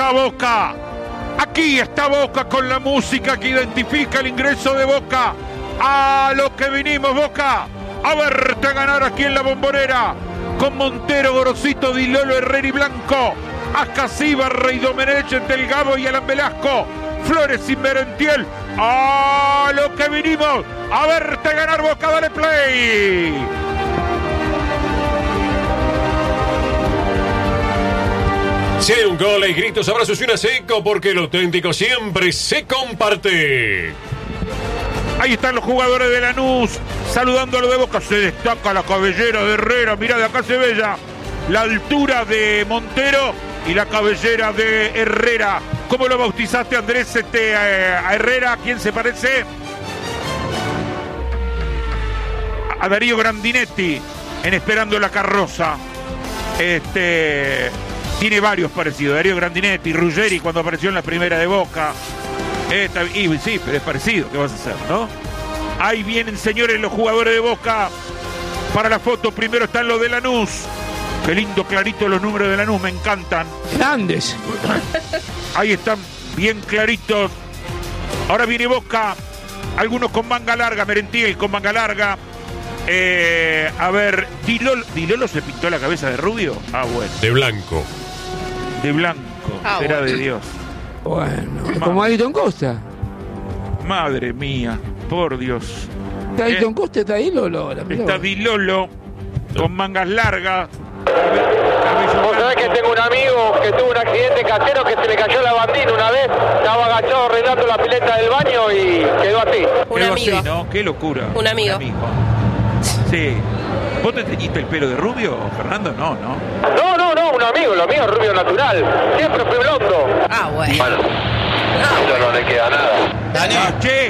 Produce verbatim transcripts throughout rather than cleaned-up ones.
está Boca. Aquí está Boca con la música que identifica el ingreso de Boca. A lo que vinimos, Boca. A verte ganar aquí en la Bombonera. Con Montero, Gorosito, Di Lolo, Herrera y Blanco. Ascasíbar, Rey Domenech, Del Gabo y Alan Velasco. Flores y Merentiel. A lo que vinimos. A verte ganar, Boca. Dale play. Si hay un gol, hay gritos, abrazos y una seco, porque lo auténtico siempre se comparte. Ahí están los jugadores de Lanús saludando a lo de Boca. Se destaca la cabellera de Herrera. Mirá, de acá se ve ya la altura de Montero y la cabellera de Herrera. ¿Cómo lo bautizaste, Andrés, este, a Herrera? ¿A quién se parece? A Darío Grandinetti en Esperando la Carroza. Este... Tiene varios parecidos. Darío Grandinetti, Ruggeri cuando apareció en la primera de Boca. Eh, y sí, pero es parecido. ¿Qué vas a hacer, no? Ahí vienen, señores, los jugadores de Boca para la foto. Primero están los de Lanús. Qué lindo, clarito los números de Lanús. Me encantan. Grandes. Ahí están, bien claritos. Ahora viene Boca. Algunos con manga larga. Merentiel con manga larga. Eh, a ver, Di Lolo, Di Lolo se pintó la cabeza de rubio. Ah, bueno. De blanco. De blanco, ah, será bueno. de Dios. Bueno, como Ayrton Costa. Madre mía, por Dios. ¿Está Ayrton eh, Costa? ¿Está ahí Lolo? Está Di Lolo con mangas largas. Vos sabés que tengo un amigo que tuvo un accidente casero que se le cayó la bandina una vez. Estaba agachado arreglando la pileta del baño y quedó así. Un quedó amigo. Así, ¿no? Qué locura. Un amigo. Un amigo. Sí. ¿Vos te teñiste el pelo de rubio, Fernando? No, no. No, no, no, un amigo, lo mío es rubio natural. Siempre fui blondo. Ah, bueno. Bueno, eso no le queda nada. Dani, Ah, che.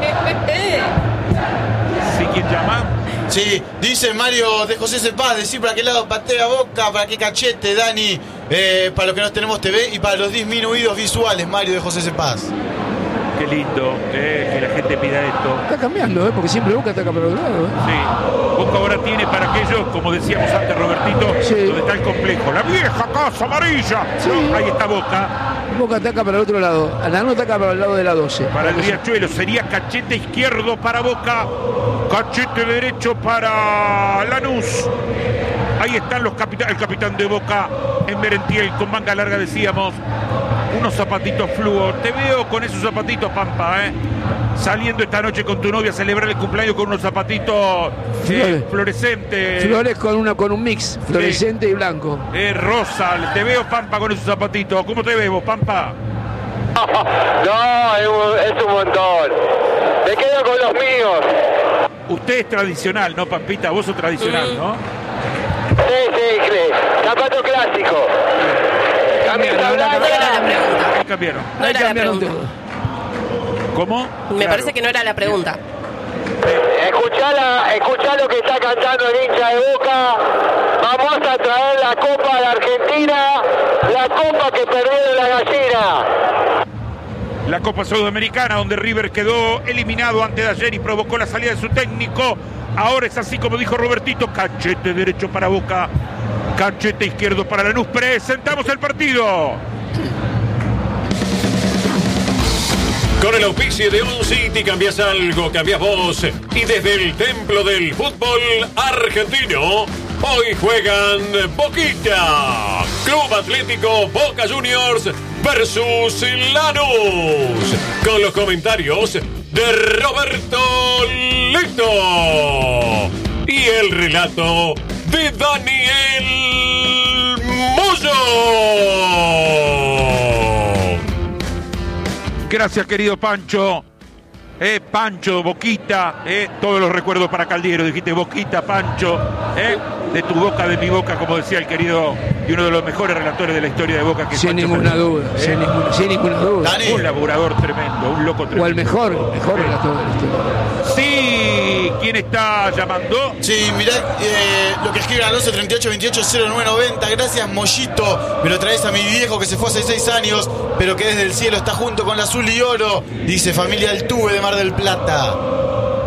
¿Sí, quién llama? sí, dice Mario de José Cepaz, decir para qué lado patea Boca, para qué cachete, Dani, eh, para los que no tenemos T V y para los disminuidos visuales, Mario de José Cepaz. Qué lindo, eh, que la gente pida esto. Está cambiando, ¿eh? Porque siempre Boca ataca para el lado, ¿eh? Sí. Boca ahora tiene para aquellos, como decíamos antes, Robertito, Sí. donde está el complejo. La vieja casa amarilla. Sí. No, ahí está Boca. Boca ataca para el otro lado. Lanús ataca para el lado de la doce. Para el Riachuelo sería cachete izquierdo para Boca, cachete derecho para Lanús. Ahí están los capitán, el capitán de Boca en Merentiel con manga larga, decíamos. Unos zapatitos fluo. Te veo con esos zapatitos, Pampa, ¿eh? Saliendo esta noche con tu novia a celebrar el cumpleaños con unos zapatitos Flores. eh, fluorescentes. Flores con una con un mix, fluorescente Sí. y blanco. Eh, rosa. Te veo, Pampa, con esos zapatitos. ¿Cómo te ves vos, Pampa? No, es un, es un montón. Me quedo con los míos. Usted es tradicional, ¿no, Pampita? Vos sos tradicional, ¿no? Sí, sí, sí. Zapato clásico. Camisa No blanca. era la pregunta. ¿Qué cambiaron? No Ahí era la cambiaron pregunta. todo. ¿Cómo? Me Claro. parece que no era la pregunta. Escuchá, la, escuchá lo que está cantando el hincha de Boca. Vamos a traer la Copa de Argentina, la Copa que perdió la gallina. La Copa Sudamericana, donde River quedó eliminado antes de ayer y provocó la salida de su técnico. Ahora es así como dijo Robertito, cachete derecho para Boca, cachete izquierdo para Lanús. Presentamos el partido. Con el auspicio de Un City cambias algo, cambias vos. Y desde el templo del fútbol argentino, hoy juegan Boquita, Club Atlético Boca Juniors versus Lanús. Con los comentarios de Roberto Lito y el relato de Daniel Moyo. Gracias, querido Pancho. Eh, Pancho, Boquita, eh, todos los recuerdos para Caldiero. Dijiste Boquita, Pancho, eh, de tu boca, de mi boca, como decía el querido y uno de los mejores relatores de la historia de Boca, que es Sin Pancho ninguna Pérez. duda, Eh, sin, ninguna, sin ninguna duda. Dani. Un laburador tremendo, un loco tremendo. O el mejor, mejor relator de la historia. Sí, ¿quién está llamando? Sí, mirá eh, lo que escriben al once treinta y ocho veintiocho cero nueve noventa. Gracias, Mollito. Me lo traes a mi viejo que se fue hace seis años, pero que desde el cielo está junto con la azul y oro. Dice familia Altuve de Mar del Plata.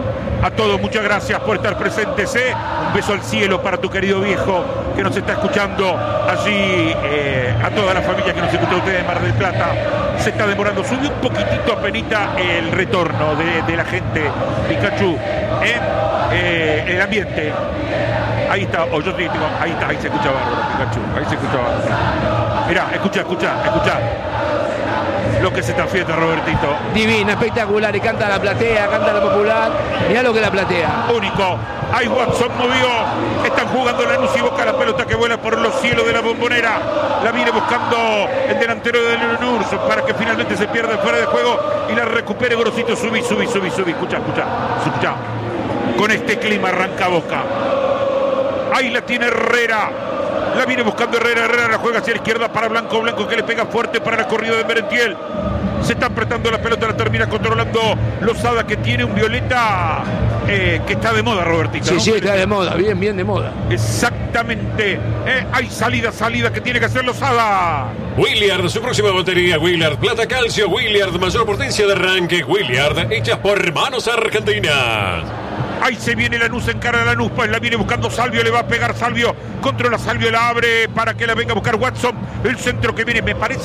A todos, muchas gracias por estar presentes, ¿eh? Un beso al cielo para tu querido viejo que nos está escuchando allí, eh, a toda la familia que nos escucha ustedes de Mar del Plata. Se está demorando, subió un poquitito apenita el retorno de, de la gente, Pikachu, ¿eh? Eh, el ambiente. Ahí está, o yo te digo, ahí está, ahí se escucha bárbaro, Pikachu, ahí se escucha bárbaro. Mirá, escucha, escucha, escucha. Lo que es esta fiesta, Robertito. Divina, espectacular, y canta la platea, canta la popular. Mirá lo que es la platea. Único. Ahí Watson movió. Están jugando Lanús y Boca, la pelota que vuela por los cielos de la Bombonera. La viene buscando el delantero de Lanús para que finalmente se pierda fuera de juego y la recupere Grosito. Subí, subí, subí, subí. Escucha, escucha, escucha. Con este clima arranca Boca. Ahí la tiene Herrera. La viene buscando Herrera, Herrera la juega hacia la izquierda para Blanco, Blanco que le pega fuerte para la corrida de Merentiel. Se está apretando la pelota, la termina controlando Lozada, que tiene un violeta eh, que está de moda, Robertito. Sí, ¿no? sí, está de moda, bien, bien de moda. Exactamente. Eh, hay salida, salida que tiene que hacer Lozada. Williard, su próxima batería, Williard, plata calcio, Williard, mayor potencia de arranque, Williard, hechas por manos argentinas. Ahí se viene Lanús, encara a Lanús, pues la viene buscando Salvio, le va a pegar Salvio, controla Salvio, la abre para que la venga a buscar Watson, el centro que viene, me parece